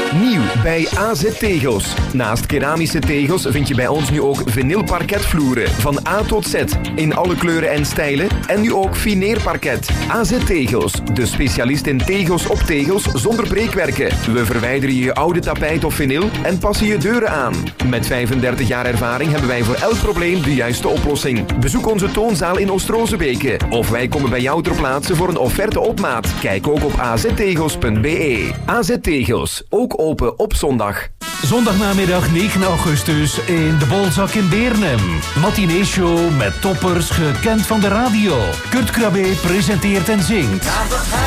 Nieuw bij AZ Tegels. Naast keramische tegels vind je bij ons nu ook vinylparketvloeren. Van A tot Z. In alle kleuren en stijlen. En nu ook fineerparket. AZ Tegels. De specialist in tegels op tegels zonder breekwerken. We verwijderen je oude tapijt of vinyl en passen je deuren aan. Met 35 jaar ervaring hebben wij voor elk probleem de juiste oplossing. Bezoek onze toonzaal in Oost-Rozebeke. Of wij komen bij jou ter plaatse voor een offerte op maat. Kijk ook op aztegels.be. AZ Tegels. Ook open op zondag. Zondagnamiddag 9 augustus in de Bolzak in Beernem. Matinee-show met toppers gekend van de radio. Kurt Krabbe presenteert en zingt.